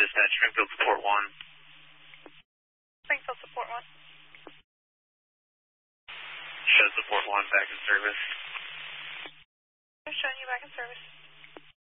dispatch, Springfield Support 1. Springfield Support 1. Show Support 1 back in service.